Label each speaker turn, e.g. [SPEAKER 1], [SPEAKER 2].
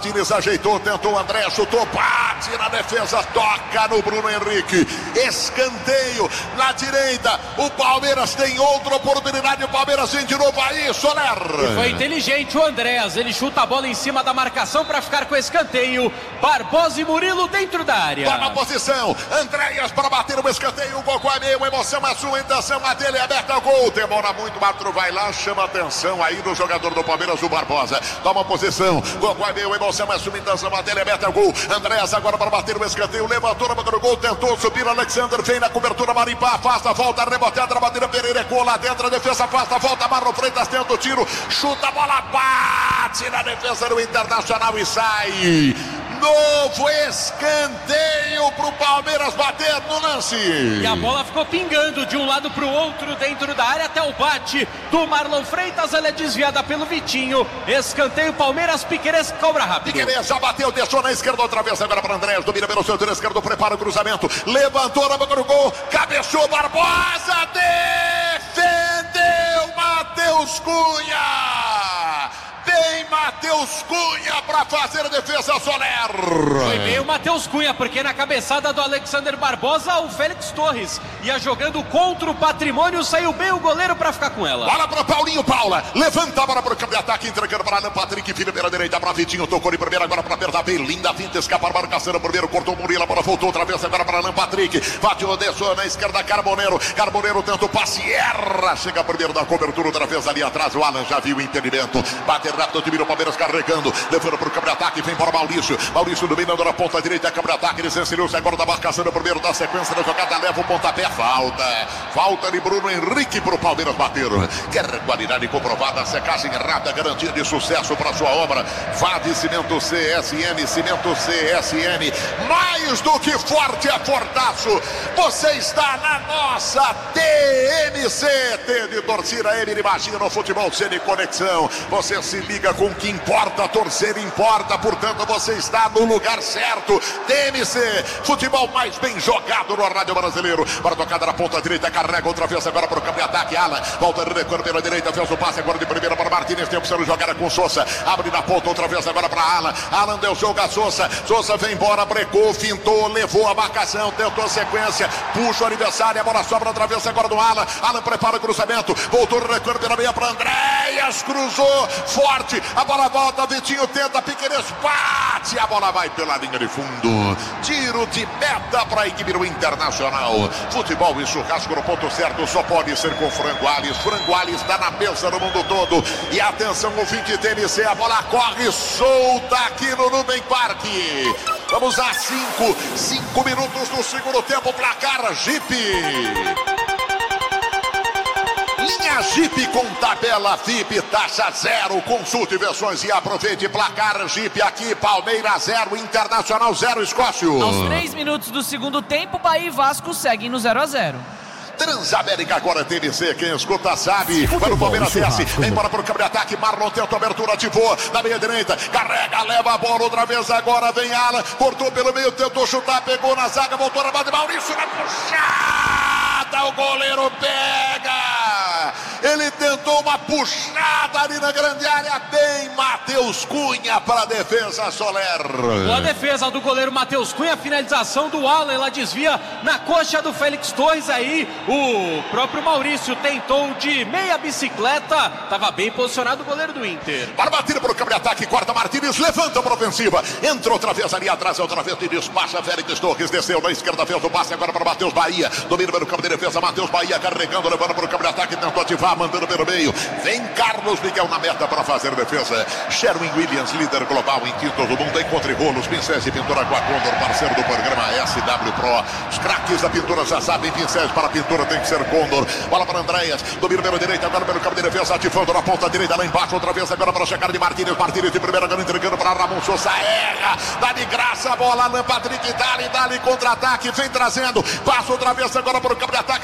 [SPEAKER 1] Martínez ajeitou, tentou, André chutou, bate na defesa, toca no Bruno Henrique. Escanteio na direita. O Palmeiras tem outra oportunidade. O Palmeiras vem de novo aí, Soler.
[SPEAKER 2] E foi inteligente o Andréas. Ele chuta a bola em cima da marcação para ficar com escanteio. Barbosa e Murilo dentro da área.
[SPEAKER 1] Toma posição. Andréas para bater o escanteio. O Gogó é meio emoção, a sua intenção, a dele é aberta ao gol. Demora muito, o árbitro vai lá, chama atenção aí do jogador do Palmeiras, o Barbosa. Toma posição. Gogó é meio emoção, a sua intenção, a dele é aberta ao gol. Andréas agora para bater o escanteio. Levantou na boca do gol, tentou subir. Alexander vem na cobertura. Marimpá afasta, volta, reboteada na bandeira. Pereira recuou lá dentro. A defesa afasta, volta. Marlon Freitas tenta o tiro. Chuta a bola, bate na defesa do Internacional e sai. Novo escanteio pro Palmeiras bater no lance.
[SPEAKER 2] E a bola ficou pingando de um lado pro outro dentro da área até o bate do Marlon Freitas. Ela é desviada pelo Vitinho. Escanteio Palmeiras. Piquerez cobra rápido.
[SPEAKER 1] Piquerez já bateu, deixou na esquerda outra vez. Agora para Andrés, domina pelo seu esquerdo, prepara o cruzamento. Levantou na boca do gol. Cabeceou Barbosa. Defendeu Matheus Cunha. Tem Matheus Cunha para fazer a defesa, Soler.
[SPEAKER 2] Foi bem o Matheus Cunha, porque na cabeçada do Alexander Barbosa, o Félix Torres ia jogando contra o Patrimônio, saiu bem o goleiro para ficar com ela.
[SPEAKER 1] Bola para Paulinho Paula, levanta a bola para o campo de ataque, entregando para Alan Patrick, filho pela direita para Vitinho, tocou de primeira agora para apertar bem, linda finta, escapar para o Caçano, primeiro cortou o Murilo, a bola voltou outra vez agora para Alan Patrick, bateu, desceu na esquerda Carboneiro tenta o passe, erra, chega primeiro da cobertura, outra vez ali atrás, o Alan já viu o impedimento, bater rápido, o time do Palmeiras carregando, levando para o campo de ataque, vem para Maurício dominando na ponta direita, campo de ataque, ele sensinou-se agora da marcação, o primeiro da sequência da jogada, leva o pontapé, falta de Bruno Henrique para o Palmeiras bater, quer qualidade comprovada, secagem rápida, garantia de sucesso para sua obra, vá de Cimento CSN, mais do que forte é fortaço, você está na nossa TMC, T de torcida, M de magia no futebol, C de conexão, você se liga com o que importa, torcer importa, portanto você está no lugar certo. TMC, futebol mais bem jogado no rádio brasileiro. Para a tocada na ponta direita, carrega outra vez agora para o campo de ataque. Alan volta a recuar pela direita, fez o passe agora de primeira para Martínez. Tem opção de jogar com Sousa, abre na ponta outra vez agora para Alan. Alan deu jogo a Sousa, Sousa vem embora, brecou, fintou, levou a marcação, tentou a sequência, puxa o adversário, a bola sobra outra vez agora do Alan. Alan prepara o cruzamento, voltou a recuar pela meia para Andréas, cruzou forte, a bola volta, Vitinho tenta, Piquerez bate, a bola vai pela linha de fundo, tiro de meta para a equipe do Internacional. Futebol e churrasco no ponto certo só pode ser com Frango Alves está na mesa no mundo todo, e atenção, o fim de TMC, a bola corre solta aqui no Nubem Parque. Vamos a 5 minutos do segundo tempo, placar Jeep. Linha Jeep com tabela FIP, taxa zero, consulte versões e aproveite. Placar Jeep aqui, Palmeiras 0, Internacional 0, Escócio.
[SPEAKER 3] Aos 3 minutos do segundo tempo, Bahia e Vasco seguem no 0-0.
[SPEAKER 1] Transamérica agora TMC, quem escuta sabe. Para o Palmeiras desce, vem embora para o campo de ataque, Marlon tenta a abertura, ativou na meia direita, carrega, leva a bola outra vez agora, vem Alan, cortou pelo meio, tentou chutar, pegou na zaga, voltou na base, Maurício na puxada, o goleiro pega, ele tentou uma puxada ali na grande área, bem Matheus Cunha para a defesa, Soler.
[SPEAKER 2] Boa defesa do goleiro Matheus Cunha, finalização do Alan, ela desvia na coxa do Félix Torres, aí o próprio Maurício tentou de meia bicicleta, estava bem posicionado o goleiro do Inter.
[SPEAKER 1] Para bater para o campo de ataque, corta Martínez, levanta para a ofensiva, entra outra vez ali atrás, outra vez e despacha Félix Torres, desceu na esquerda, fez o passe agora para Matheus Bahia, domina pelo campo de defesa, Matheus Bahia carregando, levando para o campo de ataque, tentou ativar, mandando pelo meio, vem Carlos Miguel na meta para fazer defesa, Sherwin Williams, líder global em tintas do mundo, encontre rolos, pincéis e pintura com a Condor, parceiro do programa SW Pro, os craques da pintura já sabem, pincéis para pintura tem que ser Condor, bola para Andréas, domina pela direita, agora pelo campo de defesa, ativando na ponta direita, lá embaixo, outra vez agora para chegar de Martínez de primeira, agora entregando para Ramon Sousa, erra, dá de graça a bola, Alan Patrick, dá-lhe contra-ataque, vem trazendo, passa outra vez agora para o campo de ataque,